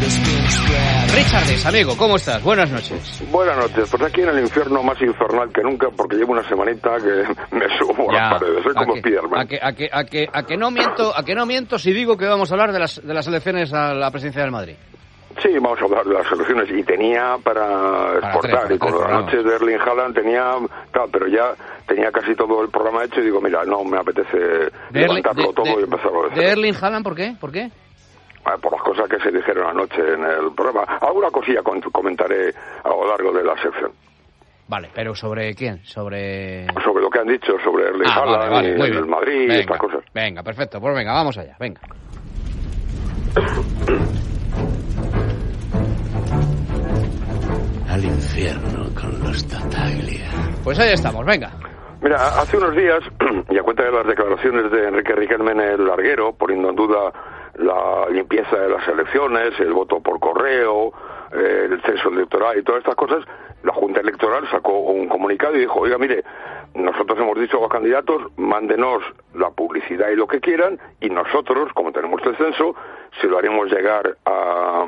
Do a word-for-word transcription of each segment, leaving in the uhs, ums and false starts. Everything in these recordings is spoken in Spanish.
Richardes, amigo, ¿cómo estás? Buenas noches. Buenas noches, pues aquí en el infierno más infernal que nunca, porque llevo una semanita que me subo a las paredes, soy como Spiderman. A que, a, que, a, que, a, que no miento, a que no miento si digo que vamos a hablar de las, de las elecciones a la presidencia del Madrid. Sí, vamos a hablar de las elecciones, y tenía para, para exportar, tres, y con las noches de Erling Haaland tenía, claro, pero ya tenía casi todo el programa hecho, y digo, mira, no me apetece de levantarlo Erling, todo de, y empezarlo de ¿De cero. Erling Haaland por qué? ¿Por qué? Por las cosas que se dijeron anoche en el programa. Alguna cosilla comentaré a lo largo de la sección. Vale, pero ¿sobre quién? Sobre... Sobre lo que han dicho sobre Erling ah, Haaland, vale, vale, y el Madrid, venga, y estas cosas. Venga, perfecto, pues venga, vamos allá, venga. Al infierno con los Tattaglia. Pues ahí estamos, venga. Mira, hace unos días, y a cuenta de las declaraciones de Enrique Riquelme en el larguero, poniendo en duda la limpieza de las elecciones, el voto por correo, eh, el censo electoral y todas estas cosas, la Junta Electoral sacó un comunicado y dijo, oiga, mire, nosotros hemos dicho a los candidatos, mándenos la publicidad y lo que quieran, y nosotros, como tenemos el censo, se lo haremos llegar a,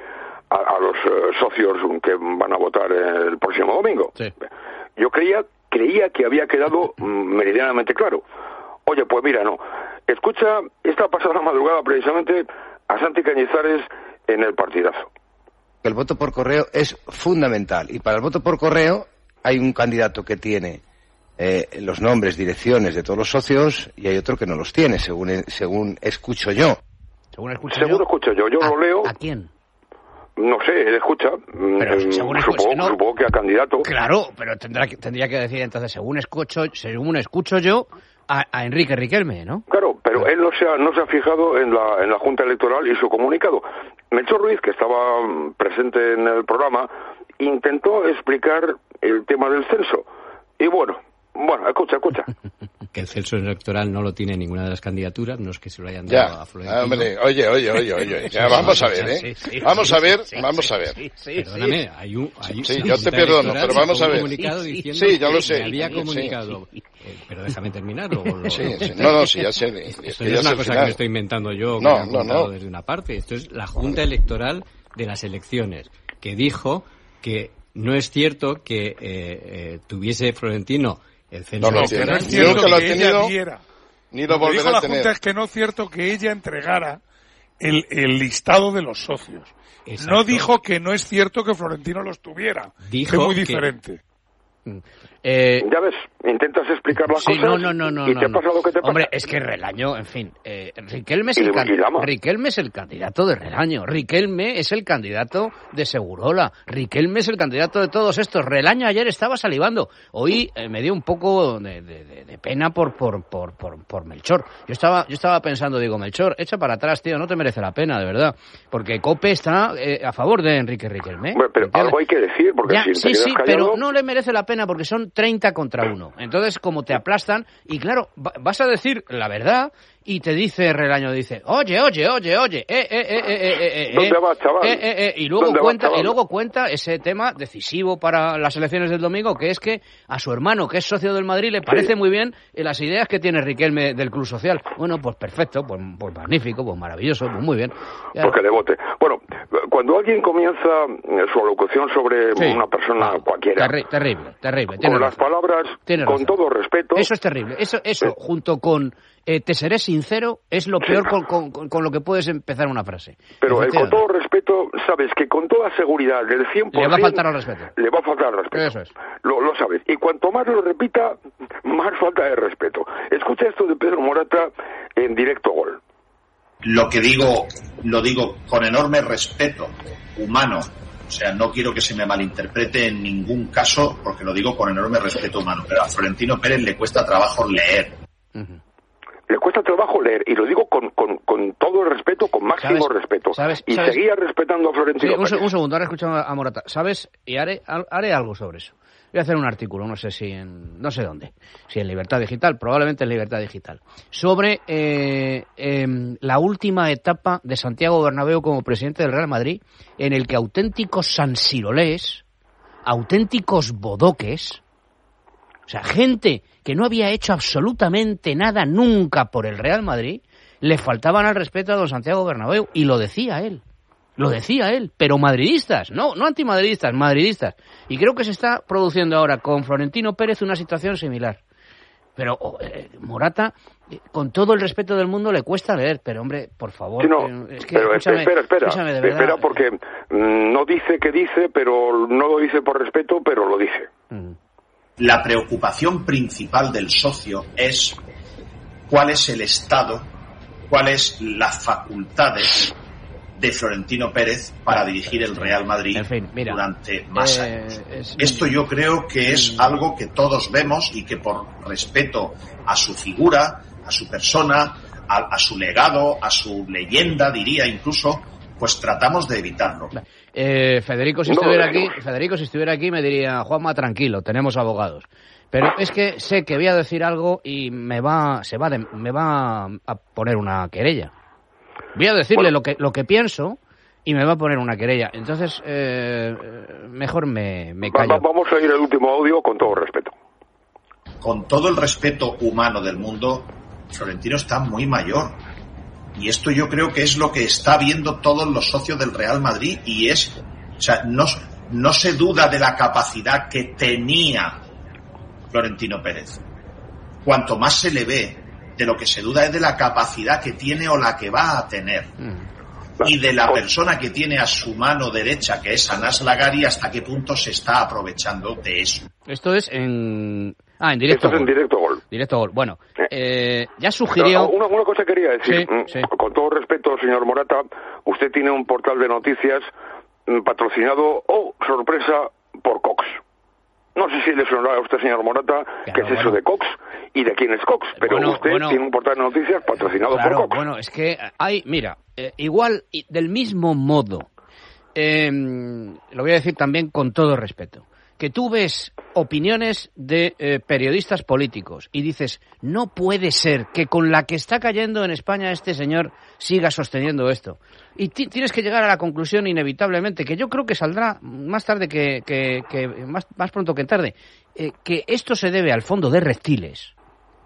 a, a los uh, socios que van a votar el próximo domingo. Sí. Yo creía, creía que había quedado meridianamente claro. Oye, pues mira, no. Escucha, esta pasada madrugada precisamente a Santi Cañizares en el partidazo. El voto por correo es fundamental, y para el voto por correo hay un candidato que tiene eh, los nombres, direcciones de todos los socios, y hay otro que no los tiene, según según escucho yo. Según escucho Según yo. escucho yo, yo ¿A, lo leo. ¿A quién? No sé, él escucha. Pero, eh, según supongo, escucho, no. supongo que a candidato. Claro, pero tendrá que, tendría que decir entonces, según escucho, según escucho yo, a, a Enrique Riquelme, ¿no? Claro, pero él no se ha, no se ha fijado en la, en la Junta Electoral y su comunicado. Melchor Ruiz, que estaba presente en el programa, intentó explicar el tema del censo. Y bueno, bueno, escucha, escucha. Que el censo electoral no lo tiene ninguna de las candidaturas, no es que se lo hayan dado ya, a Florentino. Hombre, oye, oye, oye, oye, ya, vamos a ver, ¿eh? Sí, sí, vamos sí, a ver, sí, vamos sí, a ver. Sí, sí, Perdóname, hay un... Hay sí, yo te perdono, pero vamos a ver. Sí, sí, ya lo sé. Me había comunicado, sí. eh, pero déjame terminar. Lo, lo, sí, sí, no, no, sí, ya sé. Esto no es una cosa que me estoy inventando yo, que no, me no, no. desde una parte. Esto es la Junta Electoral de las elecciones, que dijo que no es cierto que eh, eh, tuviese Florentino el censo no, no, electoral. No es cierto que, lo que ella diera. Ni lo, lo que dijo la tener. Junta es que no es cierto que ella entregara el, el listado de los socios. Exacto. No dijo que no es cierto que Florentino los tuviera. Dijo es muy que... diferente. Eh, ya ves, intentas explicar las sí, cosas no, no, no, no, y te no, ha pasado lo que te pasa. Hombre, es que Relaño, en fin, eh, Riquelme, es el can... Riquelme es el candidato de Relaño, Riquelme es el candidato de Segurola, Riquelme es el candidato de todos estos. Relaño ayer estaba salivando, hoy eh, me dio un poco de, de, de, de pena por, por, por, por, por Melchor. Yo estaba, yo estaba pensando, digo, Melchor, echa para atrás, tío, no te merece la pena, de verdad, porque COPE está eh, a favor de Enrique Riquelme. Bueno, pero algo hay que decir, porque ya, si sí, te sí, callado... pero no le merece la pena porque son treinta contra uno. Entonces, como te aplastan, y claro, vas a decir la verdad, y te dice Relaño, dice, oye, oye, oye, oye, eh, eh, eh, eh, eh, eh, ¿dónde vas, chaval? Eh, eh, eh, y luego cuenta, vas, y luego cuenta ese tema decisivo para las elecciones del domingo, que es que a su hermano, que es socio del Madrid, le parece sí. muy bien las ideas que tiene Riquelme del Club Social. Bueno, pues perfecto, pues, pues magnífico, pues maravilloso, pues muy bien. Ya. Porque le vote. Bueno, cuando alguien comienza su alocución sobre sí. una persona ah, cualquiera, terri terrible, terrible. Con las palabras, Tienes con razón. todo respeto. Eso es terrible. Eso, eso sí. junto con eh, te seré sincero, es lo peor sí. con, con, con, con lo que puedes empezar una frase. Pero el con todo respeto, sabes que con toda seguridad, del cien por ciento... Le va a faltar al respeto. Le va a faltar al respeto. Eso es. Lo, lo sabes. Y cuanto más lo repita, más falta de respeto. Escucha esto de Pedro Morata en Directo Gol. Lo que digo, lo digo con enorme respeto humano. O sea, no quiero que se me malinterprete en ningún caso, porque lo digo con enorme respeto humano. Pero a Florentino Pérez le cuesta trabajo leer. Uh-huh. Le cuesta trabajo leer, y lo digo con, con, con todo el respeto, con máximo ¿Sabes? respeto. ¿Sabes? Y ¿Sabes? seguía respetando a Florentino sí, un, Pérez. Un segundo, ahora escuchando a Morata. ¿Sabes? Y haré, haré algo sobre eso. Voy a hacer un artículo, no sé si en... no sé dónde. Si en Libertad Digital, probablemente en Libertad Digital. Sobre eh, eh, la última etapa de Santiago Bernabéu como presidente del Real Madrid, en el que auténticos sansirolés, auténticos bodoques, o sea, gente que no había hecho absolutamente nada nunca por el Real Madrid, le faltaban al respeto a don Santiago Bernabéu, y lo decía él. Lo decía él, pero madridistas, no, no antimadridistas, madridistas. Y creo que se está produciendo ahora con Florentino Pérez una situación similar. Pero eh, Morata, eh, con todo el respeto del mundo, le cuesta leer. Pero, hombre, por favor, sí, no, eh, es que, pero espera, espera, de verdad, espera, porque mm, no dice que dice, pero no lo dice por respeto, pero lo dice. Mm. La preocupación principal del socio es cuál es el estado, cuáles las facultades de Florentino Pérez para dirigir el Real Madrid en fin, mira, durante más eh, años. Es... Esto yo creo que es algo que todos vemos y que por respeto a su figura, a su persona, a, a su legado, a su leyenda, diría incluso, pues tratamos de evitarlo. Eh, Federico, si no, estuviera no. aquí, Federico, si estuviera aquí, me diría, Juanma, tranquilo, tenemos abogados. Pero es que sé que voy a decir algo y me va, se va, de, me va a poner una querella. Voy a decirle bueno. lo que lo que pienso y me va a poner una querella. Entonces, eh, mejor me, me callo. Vamos a ir al último audio con todo respeto. Con todo el respeto humano del mundo, Florentino está muy mayor. Y esto yo creo que es lo que está viendo todos los socios del Real Madrid y es, o sea, no, no se duda de la capacidad que tenía Florentino Pérez. Cuanto más se le ve, de lo que se duda es de la capacidad que tiene o la que va a tener. Mm. Y de la persona que tiene a su mano derecha, que es Anas Lagari, hasta qué punto se está aprovechando de eso. Esto es en... Ah, en directo Esto es gol. en directo gol. Directo gol. Bueno, eh, ya sugirió... Una, una cosa quería decir. Sí, sí. Con todo respeto, señor Morata, usted tiene un portal de noticias patrocinado, oh, sorpresa, por Cox. No sé si le sonará a usted, señor Morata, claro, qué es bueno. eso de Cox y de quién es Cox, pero bueno, usted bueno, tiene un portal de noticias patrocinado claro, por Cox. Bueno, es que hay, mira, eh, igual, del mismo modo, eh, lo voy a decir también con todo respeto, que tú ves opiniones de eh, periodistas políticos y dices, no puede ser que con la que está cayendo en España este señor siga sosteniendo esto. Y t- tienes que llegar a la conclusión inevitablemente, que yo creo que saldrá más tarde que, que, que más, más pronto que tarde, eh, que esto se debe al fondo de reptiles.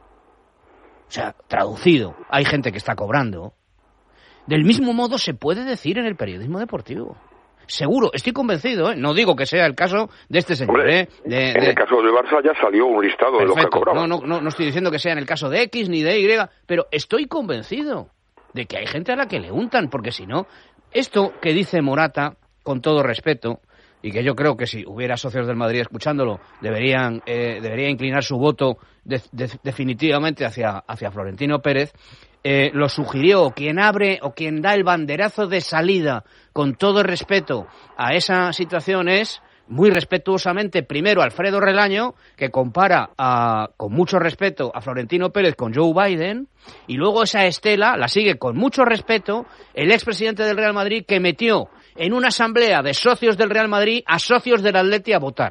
O sea, traducido, hay gente que está cobrando. Del mismo modo se puede decir en el periodismo deportivo. Seguro, estoy convencido, ¿eh? No digo que sea el caso de este señor. Hombre, ¿eh? De, en de... el caso del Barça ya salió un listado Perfecto. de lo que cobraba. No, no, no, no estoy diciendo que sea en el caso de X ni de Y, pero estoy convencido de que hay gente a la que le untan, porque si no, esto que dice Morata, con todo respeto, y que yo creo que si hubiera socios del Madrid escuchándolo, deberían eh, debería inclinar su voto de, de, definitivamente hacia, hacia Florentino Pérez, eh, lo sugirió quien abre o quien da el banderazo de salida, con todo respeto a esa situación, es muy respetuosamente primero Alfredo Relaño, que compara a, con mucho respeto a Florentino Pérez con Joe Biden, y luego esa estela la sigue con mucho respeto el expresidente del Real Madrid, que metió en una asamblea de socios del Real Madrid a socios del Atleti a votar.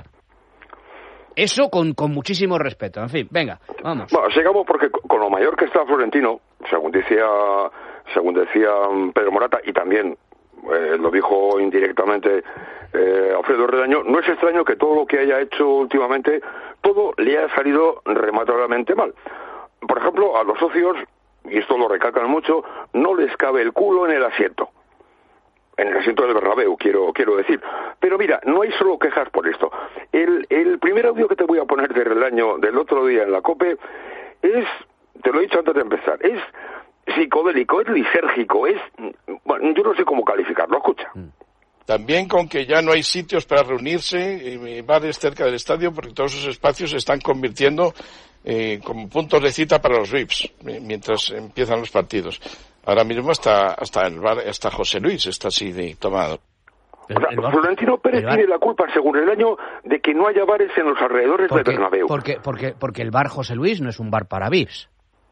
Eso con, con muchísimo respeto. En fin, venga, vamos. Bueno, sigamos porque con lo mayor que está Florentino, según decía, según decía Pedro Morata, y también eh, lo dijo indirectamente eh, Alfredo Relaño, no es extraño que todo lo que haya hecho últimamente, todo le haya salido rematadamente mal. Por ejemplo, a los socios, y esto lo recalcan mucho, no les cabe el culo en el asiento. En el asiento del Bernabéu, quiero quiero decir. Pero mira, no hay solo quejas por esto. El, el primer audio que te voy a poner de Relaño del otro día en la COPE es, te lo he dicho antes de empezar, es psicodélico, es lisérgico, es... Bueno, yo no sé cómo calificarlo, escucha. También con que ya no hay sitios para reunirse, eh, bares cerca del estadio, porque todos esos espacios se están convirtiendo eh, como puntos de cita para los V I Ps, eh, mientras empiezan los partidos. Ahora mismo hasta hasta el bar, hasta José Luis está así de tomado. O sea, Florentino Pérez tiene la culpa, según el año, de que no haya bares en los alrededores del Bernabéu. Porque, porque, porque el bar José Luis no es un bar para V I Ps.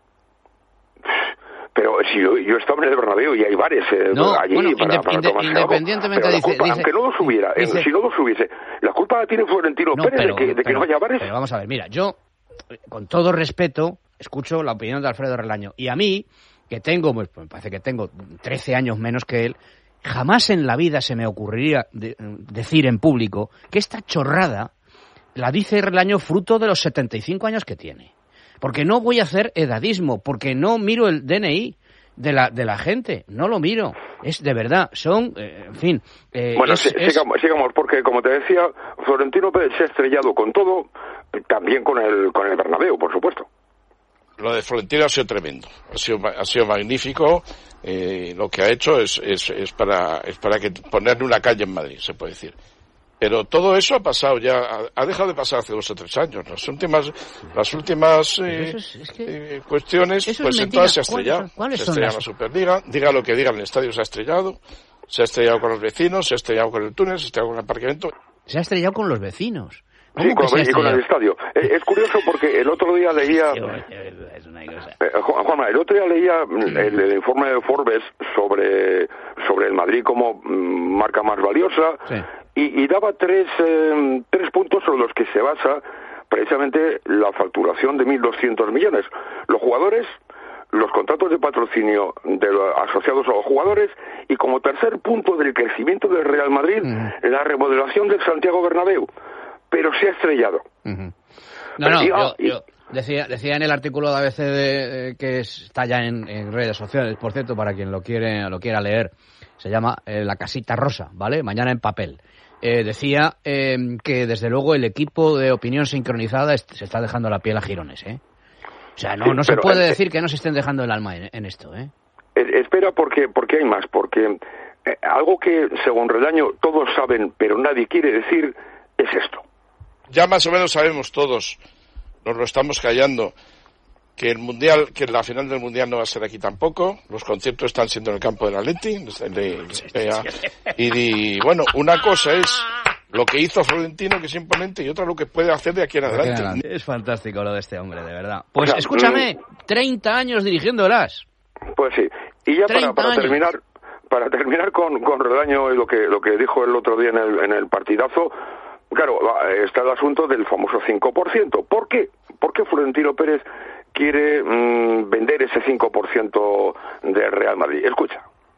Pero si yo, yo estaba en el Bernabéu y hay bares eh, no, allí bueno, para, indep- para inde- tomarse independientemente algo. dice, culpa, dice, aunque no lo subiera, dice, eh, si no lo subiese, la culpa la tiene Florentino no, Pérez pero, de, que, de pero, que no haya bares. Pero vamos a ver, mira, yo, con todo respeto, escucho la opinión de Alfredo Relaño. Y a mí, que tengo, pues, me parece que tengo trece años menos que él, jamás en la vida se me ocurriría de, decir en público que esta chorrada la dice Relaño fruto de los setenta y cinco años que tiene. Porque no voy a hacer edadismo, porque no miro el D N I. de la de la gente. No lo miro. Es de verdad, son, eh, en fin... Eh, bueno, es, sí, es... sigamos, sigamos, porque como te decía, Florentino Pérez se ha estrellado con todo, también con el, con el Bernabéu, por supuesto. Lo de Florentino ha sido tremendo, ha sido, ha sido magnífico. Eh, lo que ha hecho es, es, es para, es para que ponerle una calle en Madrid, se puede decir. Pero todo eso ha pasado ya, ha, ha dejado de pasar hace dos o tres años. Las últimas, las últimas eh, es, es que eh, cuestiones, pues en todas se ha estrellado. ¿Cuáles se ha son estrellado las... la Superliga, diga lo que diga, el estadio se ha estrellado, se ha estrellado con los vecinos, se ha estrellado con el túnel, se ha estrellado con el aparcamiento. Se ha estrellado con los vecinos. Sí, con, y con el estadio. Es, es curioso porque el otro día leía... Es una cosa. Eh, Juanma, el otro día leía el, el informe de Forbes sobre, sobre el Madrid como marca más valiosa, sí. y, y daba tres, eh, tres puntos sobre los que se basa precisamente la facturación de mil doscientos millones. Los jugadores, los contratos de patrocinio de los asociados a los jugadores, y como tercer punto del crecimiento del Real Madrid, mm. la remodelación del Santiago Bernabéu. Pero se ha estrellado. Uh-huh. No, no, yo, yo decía, decía en el artículo de A B C de, eh, que está ya en, en redes sociales, por cierto, para quien lo quiere lo quiera leer, se llama eh, La Casita Rosa, ¿vale? Mañana en papel. Eh, decía eh, que desde luego el equipo de Opinión Sincronizada est- se está dejando la piel a jirones, ¿eh? O sea, no, no sí, se puede eh, decir que no se estén dejando el alma en, en esto, ¿eh? eh espera, porque, porque hay más, porque eh, algo que, según Redaño, todos saben, pero nadie quiere decir, es esto. Ya más o menos sabemos todos, nos lo estamos callando, que el mundial, que la final del mundial no va a ser aquí tampoco. Los conciertos están siendo en el campo del Atleti, de, de, de, y, y bueno, una cosa es lo que hizo Florentino, que es imponente, y otra lo que puede hacer de aquí en adelante. Es fantástico lo de este hombre, de verdad. Pues o sea, escúchame, treinta años dirigiéndolas. Pues sí. Y ya para, para terminar, para terminar con, con Redaño y lo que lo que dijo el otro día en el, en el partidazo. Claro, está el asunto del famoso cinco por ciento. ¿Por qué? ¿Por qué Florentino Pérez quiere mmm, vender ese cinco por ciento del Real Madrid? Escucha.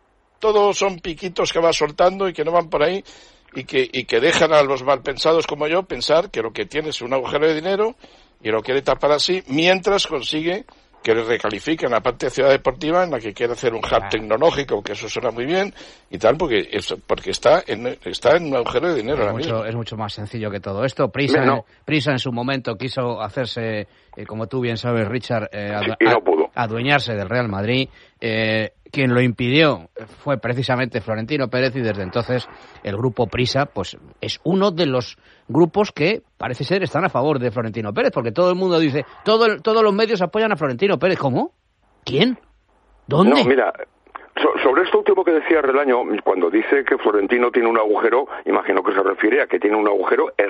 Todos son piquitos que va soltando y que no van por ahí y que, y que dejan a los malpensados como yo pensar que lo que tiene es un agujero de dinero y lo quiere tapar así mientras consigue que le recalifiquen la parte de Ciudad Deportiva en la que quiere hacer un hub claro. tecnológico, que eso suena muy bien y tal, porque es, porque está en, está en un agujero de dinero. Es mucho, es mucho más sencillo que todo esto. Prisa, no. Prisa en su momento quiso hacerse, eh, como tú bien sabes, Richard, eh, adu- sí, y no pudo. adueñarse del Real Madrid. Eh, quien lo impidió fue precisamente Florentino Pérez, y desde entonces el grupo Prisa pues es uno de los grupos que parece ser están a favor de Florentino Pérez, porque todo el mundo dice, todo el, todos los medios apoyan a Florentino Pérez. ¿Cómo? ¿Quién? ¿Dónde? No, mira, so, sobre esto último que decía Relaño, cuando dice que Florentino tiene un agujero, imagino que se refiere a que tiene un agujero